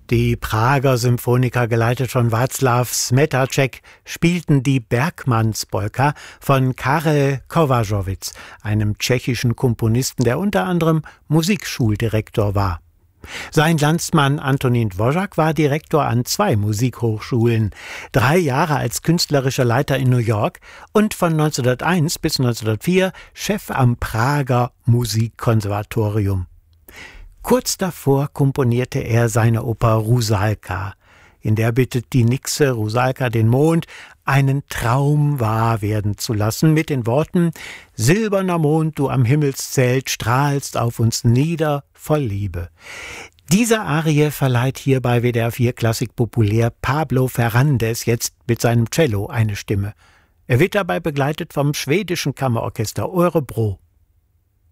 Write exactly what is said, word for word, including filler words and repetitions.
Die Prager Symphoniker, geleitet von Václav Smetacek, spielten die Bergmannspolka von Karel Kovařovič, einem tschechischen Komponisten, der unter anderem Musikschuldirektor war. Sein Landsmann Antonín Dvořák war Direktor an zwei Musikhochschulen, drei Jahre als künstlerischer Leiter in New York und von neunzehnhunderteins bis neunzehnhundertvier Chef am Prager Musikkonservatorium. Kurz davor komponierte er seine Oper Rusalka. In der bittet die Nixe Rusalka den Mond, einen Traum wahr werden zu lassen, mit den Worten: »Silberner Mond, du am Himmelszelt, strahlst auf uns nieder voll Liebe.« Diese Arie verleiht hier bei W D R vier Klassik populär Pablo Ferrandez jetzt mit seinem Cello eine Stimme. Er wird dabei begleitet vom schwedischen Kammerorchester Örebro.